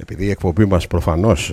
επειδή η εκπομπή μας προφανώς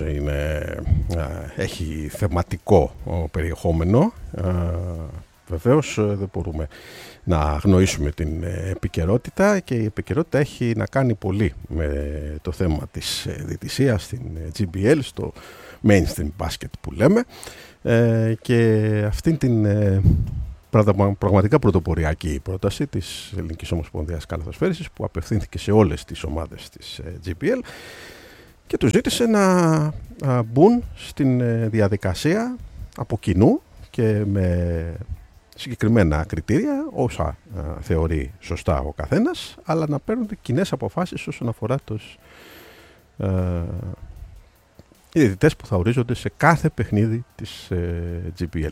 έχει θεματικό περιεχόμενο, βεβαίως δεν μπορούμε να αγνοήσουμε την επικαιρότητα, και η επικαιρότητα έχει να κάνει πολύ με το θέμα της διαιτησίας στην GBL, στο mainstream basket που λέμε, και αυτήν την πραγματικά πρωτοποριακή πρόταση της Ελληνικής Ομοσπονδίας Καλαθοσφαίρισης, που απευθύνθηκε σε όλες τις ομάδες της GBL και τους ζήτησε να μπουν στην διαδικασία από κοινού και με συγκεκριμένα κριτήρια, όσα θεωρεί σωστά ο καθένας, αλλά να παίρνουν κοινές αποφάσεις όσον αφορά τους οι διαιτητές που θα ορίζονται σε κάθε παιχνίδι της GBL.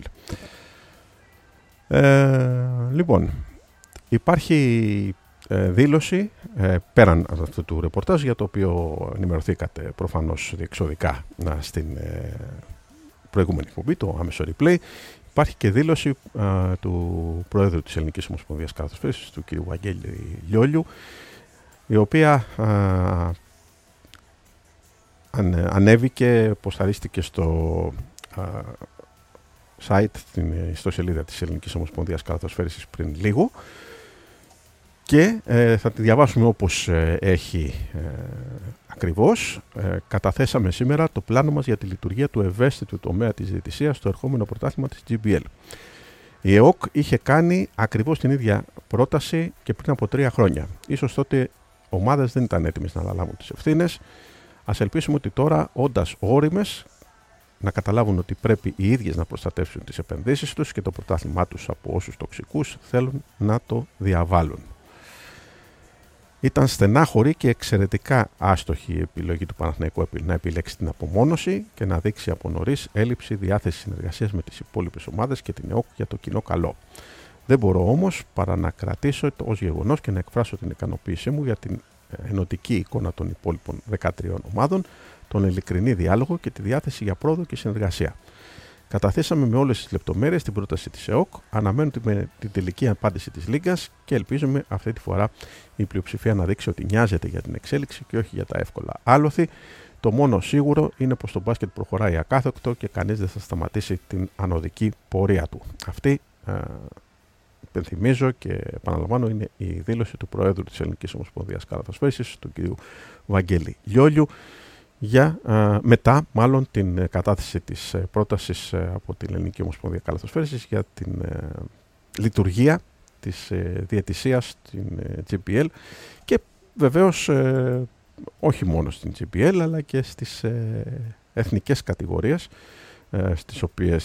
Λοιπόν, υπάρχει δήλωση πέραν αυτού του ρεπορτάζ, για το οποίο ενημερωθήκατε προφανώς διεξοδικά στην προηγούμενη εκπομπή, το άμεσο replay. Υπάρχει και δήλωση του Προέδρου της Ελληνικής Ομοσπονδίας Καλαθοσφαίρισης, του κ. Βαγγέλη Λιόλιου, η οποία ανέβηκε, ποσταρίστηκε στο site, στην ιστοσελίδα της Ελληνικής Ομοσπονδίας Καλαθοσφαίρισης πριν λίγο, και θα τη διαβάσουμε όπως έχει ακριβώς. Καταθέσαμε σήμερα το πλάνο μας για τη λειτουργία του ευαίσθητου τομέα της διαιτησίας στο ερχόμενο πρωτάθλημα της GBL. Η ΕΟΚ είχε κάνει ακριβώς την ίδια πρόταση και πριν από 3 χρόνια. Ίσως τότε ομάδες δεν ήταν έτοιμες να αναλάβουν τις ευθύνες. Ας ελπίσουμε ότι τώρα, όντας όριμες, να καταλάβουν ότι πρέπει οι ίδιες να προστατεύσουν τις επενδύσεις τους και το πρωτάθλημά τους από όσους τοξικούς θέλουν να το διαβάλουν. Ήταν στενάχωρη και εξαιρετικά άστοχη η επιλογή του Παναθηναϊκού να επιλέξει την απομόνωση και να δείξει από νωρίς έλλειψη διάθεση συνεργασίας με τις υπόλοιπες ομάδες και την ΕΟΚ για το κοινό καλό. Δεν μπορώ όμως παρά να κρατήσω ως γεγονός και να εκφράσω την ικανοποίησή μου για την ενωτική εικόνα των υπόλοιπων 13 ομάδων, τον ειλικρινή διάλογο και τη διάθεση για πρόοδο και συνεργασία. Καταθέσαμε με όλες τις λεπτομέρειες την πρόταση της ΕΟΚ, αναμένουμε την τελική απάντηση της Λίγκας και ελπίζουμε αυτή τη φορά η πλειοψηφία να δείξει ότι νοιάζεται για την εξέλιξη και όχι για τα εύκολα άλοθη. Το μόνο σίγουρο είναι πως το μπάσκετ προχωράει ακάθεκτο και κανείς δεν θα σταματήσει την ανωδική πορεία του. Αυτή, υπενθυμίζω και επαναλαμβάνω, είναι η δήλωση του Προέδρου της Ελληνικής Ομοσπονδίας Καλαθοσφαίρισης, του κ. Βαγγέλη Λιόλιου, για μετά μάλλον την κατάθεση της πρότασης από την Ελληνική Ομοσπονδία Καλαθοσφαίρισης για την λειτουργία της διαιτησίας στην GBL, και βεβαίως όχι μόνο στην GBL αλλά και στις εθνικές κατηγορίες, στις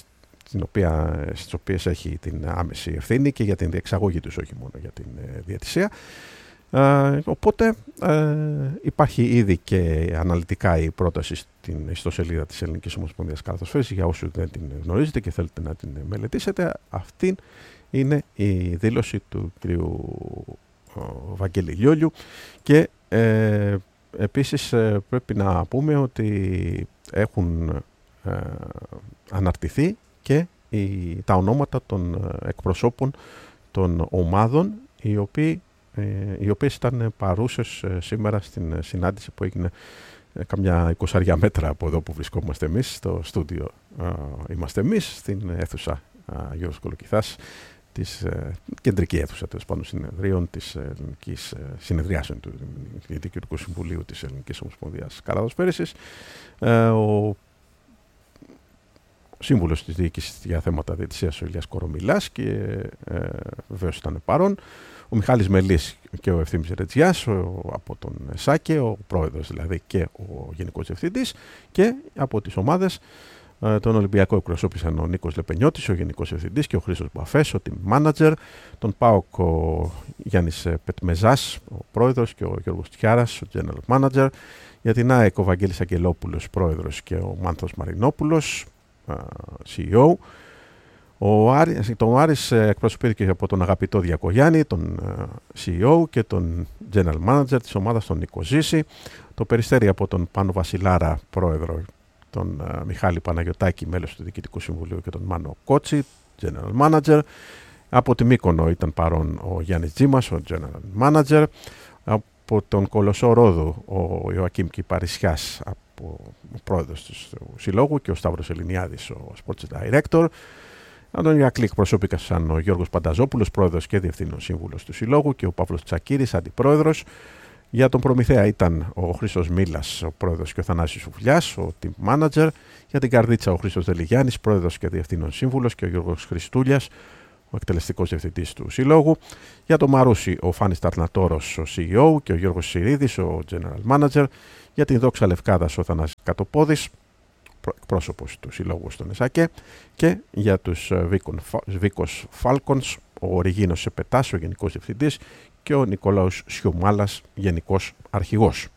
οποίες έχει την άμεση ευθύνη και για την διεξαγωγή τους, όχι μόνο για την διαιτησία. Οπότε υπάρχει ήδη και αναλυτικά η πρόταση στην ιστοσελίδα της Ελληνικής Ομοσπονδίας Καλαθοσφαίρισης, για όσους δεν την γνωρίζετε και θέλετε να την μελετήσετε. Αυτή είναι η δήλωση του κ. Βαγγέλη Λιόλιου, και επίσης πρέπει να πούμε ότι έχουν αναρτηθεί και τα ονόματα των εκπροσώπων των ομάδων, οι οποίες ήταν παρούσες σήμερα στην συνάντηση που έγινε καμιά 20 μέτρα από εδώ που βρισκόμαστε εμείς, στο στούντιο είμαστε εμείς, στην αίθουσα Γιώργος Κολοκυθάς, κεντρική αίθουσα τέλος πάντων συνεδρίων της Ελληνικής Συνεδριάσεων του Διοικητικού Συμβουλίου της Ελληνικής Ομοσπονδίας Καλαθοσφαίρισης. Ο σύμβουλος της διοίκησης για θέματα διαιτησίας, ο Ηλίας Κορομιλάς, και βεβαίως ήταν παρόν ο Μιχάλης Μελής και ο Ευθύμης Ρετζιάς από τον ΣΑΚΕ, ο πρόεδρος δηλαδή και ο γενικός διευθυντής, και από τις ομάδες τον Ολυμπιακό εκπροσώπησαν ο Νίκος Λεπενιώτης, ο γενικός διευθυντής, και ο Χρήστος Μπαφές, ο team manager, τον ΠΑΟΚ ο Γιάννης Πετμεζάς, ο πρόεδρος, και ο Γιώργος Τιάρας, ο general manager, για την ΑΕΚ ο Βαγγέλης Αγγελόπουλος, πρόεδρος, και ο Μάνθος Μαρινόπουλος, CEO. Τον Άρης εκπροσωπήθηκε από τον αγαπητό Διακογιάννη, τον CEO, και τον General Manager της ομάδας, τον Νίκο Ζήση. Το Περιστέρι από τον Πάνο Βασιλάρα, πρόεδρο, τον Μιχάλη Παναγιωτάκη, μέλος του Διοικητικού Συμβουλίου, και τον Μάνο Κότσι, General Manager. Από τη Μύκονο ήταν παρόν ο Γιάννης Τζίμας, ο General Manager. από τον Κολοσσό Ρόδου ο Ιωακίμ Κυπαρισιάς, ο πρόεδρος του Συλλόγου, και ο Σταύρος Ελληνιάδης, ο Sports Director. Από τον Ηρακλή εκπροσώπηκαν ο Γιώργος Πανταζόπουλος, πρόεδρος και διευθύνων σύμβουλος του Συλλόγου, και ο Παύλος Τσακύρης, αντιπρόεδρος. Για τον Προμηθέα ήταν ο Χρήστος Μίλας, ο πρόεδρος, και ο Θανάσης Σουφλιάς, ο team manager. Για την Καρδίτσα ο Χρήστος Δελιγιάννης, πρόεδρος και διευθύνων σύμβουλος, και ο Γιώργος Χριστούλιας, ο εκτελεστικός διευθυντής του Συλλόγου. Για το Μαρούσι ο Φάνης Ταρνατόρος, ο CEO, και ο Γιώργος Συρίδης, ο general manager. Για την Δόξα Λευκάδας ο Θανάσης Κατοπόδης, εκπρόσωπος του Συλλόγου στον ΕΣΑΚΕ. Και για τους Βίκος Φάλκονς ο Ριγίνος Σεπετάς, ο γενικός διευθυντής, και ο Νικολάους Σιωμάλας, γενικός αρχηγός.